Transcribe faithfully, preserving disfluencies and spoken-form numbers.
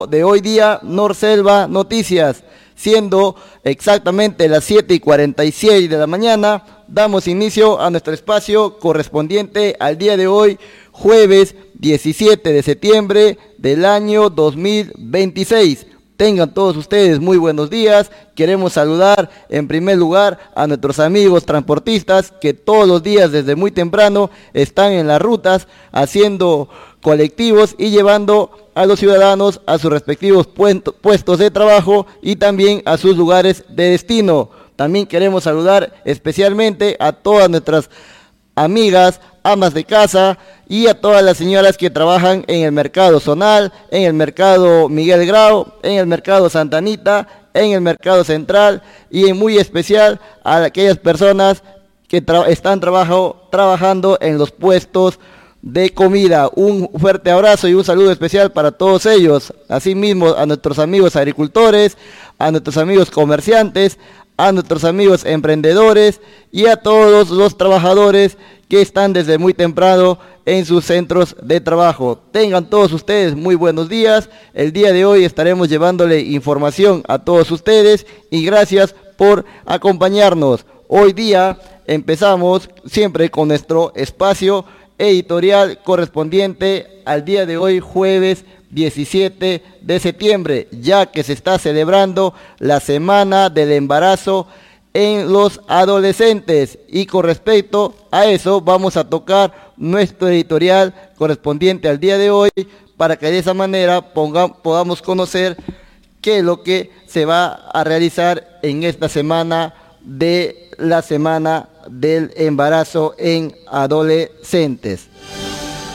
de hoy día, Norselva Noticias. Siendo exactamente las siete y cuarenta y seis de la mañana, damos inicio a nuestro espacio correspondiente al día de hoy, jueves diecisiete de septiembre del año dos mil veintiséis. Tengan todos ustedes muy buenos días. Queremos saludar en primer lugar a nuestros amigos transportistas que todos los días desde muy temprano están en las rutas haciendo colectivos y llevando a los ciudadanos a sus respectivos puestos de trabajo y también a sus lugares de destino. También queremos saludar especialmente a todas nuestras amigas, amas de casa y a todas las señoras que trabajan en el mercado zonal, en el mercado Miguel Grau, en el mercado Santa Anita, en el mercado central y en muy especial a aquellas personas que tra- están trabajo, trabajando en los puestos de comida. Un fuerte abrazo y un saludo especial para todos ellos. Asimismo a nuestros amigos agricultores, a nuestros amigos comerciantes, a nuestros amigos emprendedores y a todos los trabajadores que están desde muy temprano en sus centros de trabajo. Tengan todos ustedes muy buenos días. El día de hoy estaremos llevándole información a todos ustedes y gracias por acompañarnos. Hoy día empezamos siempre con nuestro espacio editorial correspondiente al día de hoy, jueves diecisiete de septiembre, ya que se está celebrando la semana del embarazo en los adolescentes, y con respecto a eso vamos a tocar nuestro editorial correspondiente al día de hoy para que de esa manera ponga, podamos conocer qué es lo que se va a realizar en esta semana de la semana del embarazo en adolescentes.